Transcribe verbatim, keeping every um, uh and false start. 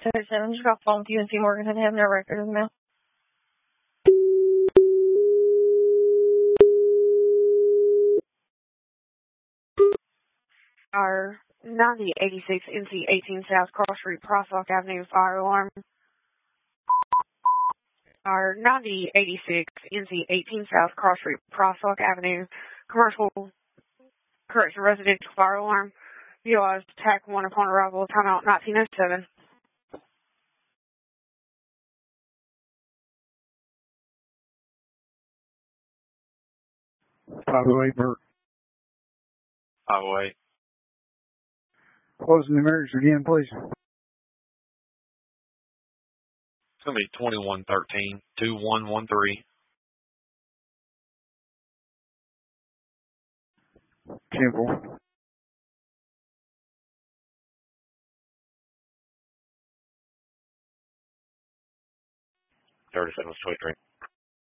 seven, just got phone with U N C Morgan and have no record of the mail. Our ninety eighty-six N C eighteen South Cross Street, Crosswalk Avenue, fire alarm. Our ninety eighty-six N C eighteen South Cross Street, Crosswalk Avenue, commercial correction residential fire alarm. Utilized attack one upon arrival, timeout nineteen oh seven. five oh eight, Bert. five oh eight. Closing the emergency again, please. It's going to be twenty-one thirteen, two one one three. Temple. thirty-seven twenty-three.